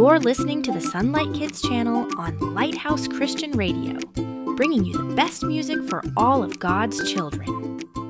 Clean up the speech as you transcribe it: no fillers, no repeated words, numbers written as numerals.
You're listening to the Sunlight Kids channel on Lighthouse Christian Radio, bringing you the best music for all of God's children.